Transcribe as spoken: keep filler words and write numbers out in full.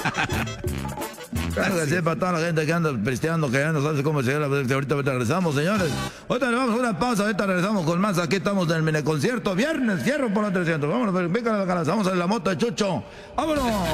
Claro que sí, para toda la gente que anda pisteando, que ya no sabe cómo llegar. Ahorita, ahorita regresamos, señores. Ahorita le vamos a una pausa, ahorita regresamos con más. Aquí estamos en el mini concierto. Viernes, cierro por los trescientos. Vámonos, venga, vamos a la moto de Chucho. ¡Vámonos!